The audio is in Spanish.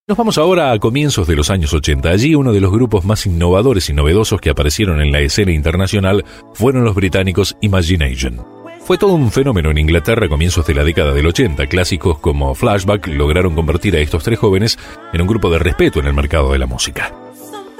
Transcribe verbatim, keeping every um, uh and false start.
Nos vamos ahora a comienzos de los años ochenta. Allí uno de los grupos más innovadores y novedosos que aparecieron en la escena internacional fueron los británicos Imagination. Fue todo un fenómeno en Inglaterra a comienzos de la década del ochenta. Clásicos como Flashback lograron convertir a estos tres jóvenes en un grupo de respeto en el mercado de la música.